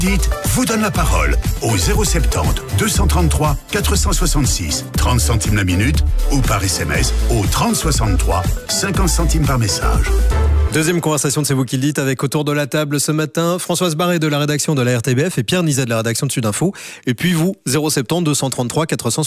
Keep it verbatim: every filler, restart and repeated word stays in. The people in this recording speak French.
Dites, vous donne la parole au zéro soixante-dix deux cent trente-trois quatre cent soixante-six, trente centimes la minute ou par S M S au trente soixante-trois, cinquante centimes par message. Deuxième conversation de C'est vous qui le dites avec autour de la table ce matin Françoise Barré de la rédaction de la R T B F et Pierre Nizet de la rédaction de Sud Info. Et puis vous, zéro soixante-dix deux cent trente-trois quatre cent soixante-six.